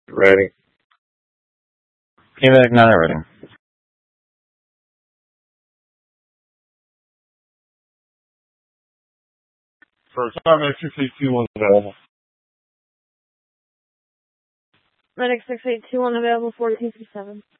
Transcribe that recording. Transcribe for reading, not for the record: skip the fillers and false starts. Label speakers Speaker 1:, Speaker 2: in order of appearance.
Speaker 1: Ready.
Speaker 2: Evac not ready.
Speaker 1: For Tarmac 682 available.
Speaker 3: Medic 6821 available 1437.